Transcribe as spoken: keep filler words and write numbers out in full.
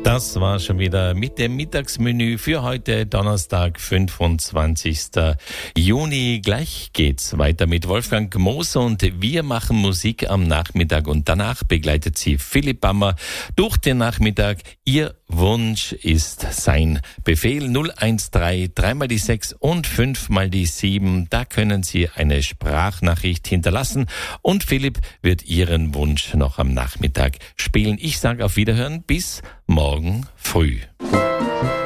Das war schon wieder mit dem Mittagsmenü für heute Donnerstag, fünfundzwanzigsten Juni. Gleich geht's weiter mit Wolfgang Moser und wir machen Musik am Nachmittag und danach begleitet sie Philipp Bammer durch den Nachmittag. Ihr Wunsch ist sein Befehl. null eins drei, drei mal die sechs und fünf mal die sieben. Da können Sie eine Sprachnachricht hinterlassen und Philipp wird Ihren Wunsch noch am Nachmittag spielen. Ich sage auf Wiederhören bis morgen früh.